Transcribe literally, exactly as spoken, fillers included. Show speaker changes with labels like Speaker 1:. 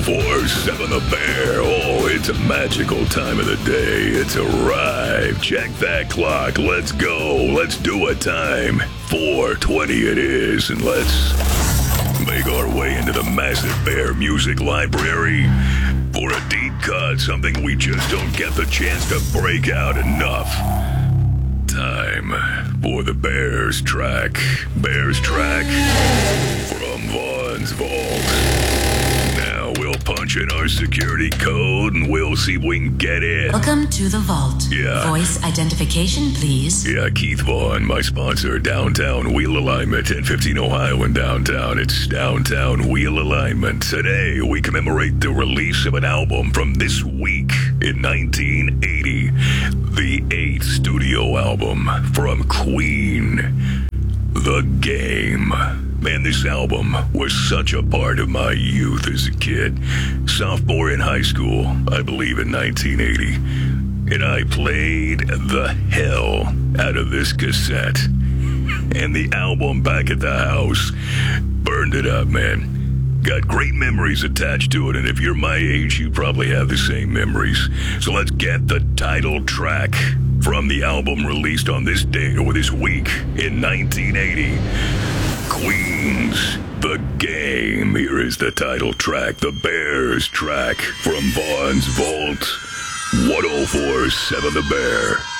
Speaker 1: four seven The Bear. Oh, it's a magical time of the day. It's arrived. Check that clock. Let's go. Let's do a time. four twenty it is, and let's make our way into the massive Bear music library for a deep cut, something we just don't get the chance to break out enough. Time for the Bears track. Bears track from Vaughn's Vault. Now we'll punch in our security code and we'll see if we can get in.
Speaker 2: Welcome to the vault.
Speaker 1: Yeah.
Speaker 2: Voice identification, please.
Speaker 1: Yeah, Keith Vaughn, my sponsor, Downtown Wheel Alignment, ten fifteen Ohio in downtown. It's Downtown Wheel Alignment. Today, we commemorate the release of an album from this week in nineteen eighty. The eighth studio album from Queen, The Game. Man, this album was such a part of my youth as a kid. Sophomore in high school, I believe in nineteen eighty. And I played the hell out of this cassette. And the album back at the house burned it up, man. Got great memories attached to it, and if you're my age, you probably have the same memories. So let's get the title track from the album released on this day, or this week, in nineteen eighty. Queen's The Game. Here is the title track, the Bears track from Vaughn's Vault. one oh four seven The Bear.